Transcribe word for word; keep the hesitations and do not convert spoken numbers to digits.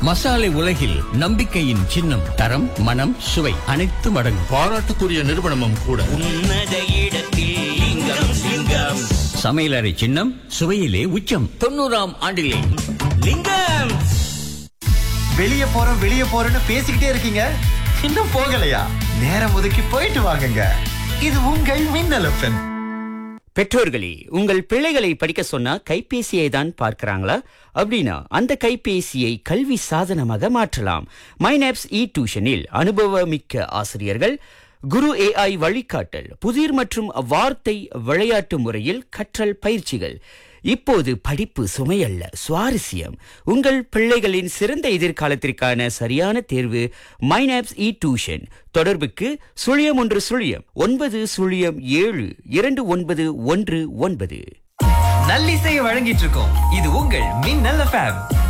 மசாலை உலகில் நம்பிக்கையின் சின்னம். தரம், மனம், சுவை அனைத்தும் அடங்கும். பாராட்டுக்குரிய நிறுவனமும் கூட. உன்னத இடத்தில் லிங்கம் லிங்கம். சமையலறை சின்னம், சுவையிலே உச்சம். தொண்ணூறாம் ஆண்டிலே லிங்கம். வெளிய போறோம் வெளிய போறோம்னு பேசிக்கிட்டே இருக்கீங்க, இன்னும் போகலையா? நேரம் ஒதுக்கி போயிட்டு வாங்குங்க. இது உங்கள் மின்னல் எஃப்எம். பெற்றோர்களே, உங்கள் பிள்ளைகளை படிக்க சொன்னா கைபேசியை தான் பார்க்கறாங்களா? அப்படின்னா அந்த கைபேசியை கல்வி சாதனமாக மாற்றலாம். மைனாப்ஸ் இ டியூஷனில் அனுபவமிக்க ஆசிரியர்கள், குரு ஏஐ வழிகாட்டல், புதிர் மற்றும் வார்த்தை விளையாட்டு முறையில் கற்றல் பயிற்சிகள். இப்போது படிப்பு சுமையல்ல, சுவாரஸ்யம். உங்கள் பிள்ளைகளின் சிறந்த எதிர்காலத்திற்கான சரியான தேர்வு மைனாப்ஸ் இ டியூஷன். தொடர்புக்கு சுழியம் ஒன்று சுழியம் ஒன்பது சுழியம் ஏழு இரண்டு ஒன்பது ஒன்று ஒன்பது. நல்லிசையை வழங்கிட்டு இருக்கோம். இது உங்கள் மின்னல் எஃப்எம்.